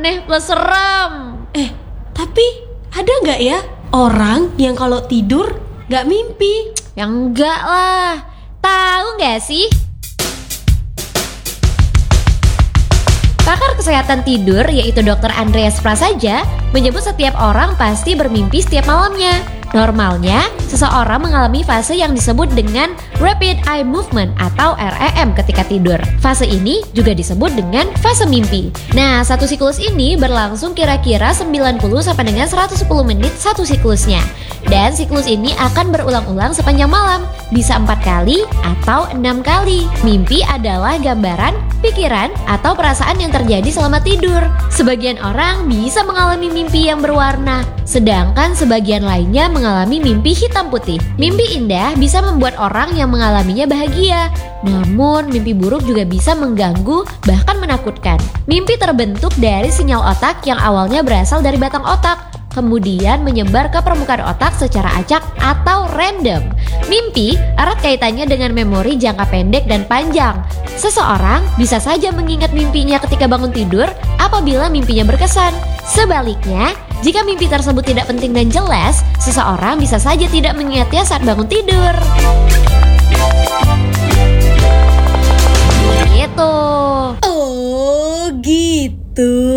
aneh plus serem. Tapi ada nggak ya orang yang kalau tidur nggak mimpi? Ya enggak lah. Tahu nggak sih? Pakar kesehatan tidur yaitu Dr. Andreas Prasaja menyebut setiap orang pasti bermimpi setiap malamnya. Normalnya, seseorang mengalami fase yang disebut dengan Rapid Eye Movement atau REM ketika tidur. Fase ini juga disebut dengan fase mimpi. Nah, satu siklus ini berlangsung kira-kira 90 sampai dengan 110 menit satu siklusnya. Dan siklus ini akan berulang-ulang sepanjang malam, bisa 4 kali atau 6 kali. Mimpi adalah gambaran, pikiran, atau perasaan yang terjadi selama tidur. Sebagian orang bisa mengalami mimpi yang berwarna, sedangkan sebagian lainnya mengalami mimpi hitam putih. Mimpi indah bisa membuat orang yang mengalaminya bahagia, namun mimpi buruk juga bisa mengganggu bahkan menakutkan. Mimpi terbentuk dari sinyal otak yang awalnya berasal dari batang otak, kemudian menyebar ke permukaan otak secara acak atau random. Mimpi erat kaitannya dengan memori jangka pendek dan panjang. Seseorang bisa saja mengingat mimpinya ketika bangun tidur apabila mimpinya berkesan. Sebaliknya, jika mimpi tersebut tidak penting dan jelas, seseorang bisa saja tidak mengingatnya saat bangun tidur. Gitu. Oh gitu.